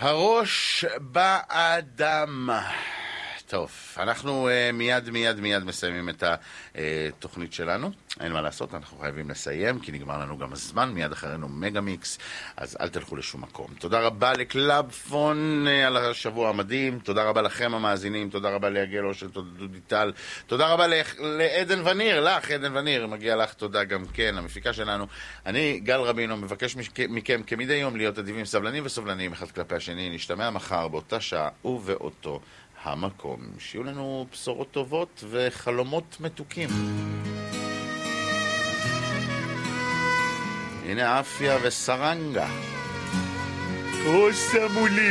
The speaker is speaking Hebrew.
הראש באדם. טוב, אנחנו מיד מסיימים את התוכנית שלנו. אין מה לעשות, אנחנו חייבים לסיים, כי נגמר לנו גם הזמן, מיד אחרינו מגה מיקס, אז אל תלכו לשום מקום. תודה רבה לקלאב פון על השבוע המדהים, תודה רבה לכם המאזינים, תודה רבה ליגל אושל, תודה דודי טל, תודה רבה לעדן וניר, לך עדן וניר, מגיע לך תודה גם כן, המפיקה שלנו. אני גל רבינו, מבקש מכם כמדי יום להיות אדיבים, סבלנים וסובלניים אחד כלפי השני. נשתמע מחר באותה שעה ובאותו המקום. שיהיו לנו בשורות טובות וחלומות מתוקים. הנה אפיה וסרנגה. קוסה מולי.